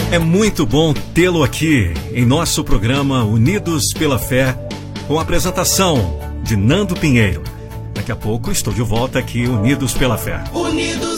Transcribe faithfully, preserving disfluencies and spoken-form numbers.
É muito bom tê-lo aqui em nosso programa Unidos pela Fé, com a apresentação de Nando Pinheiro. Daqui a pouco estou de volta aqui, Unidos pela Fé. Unidos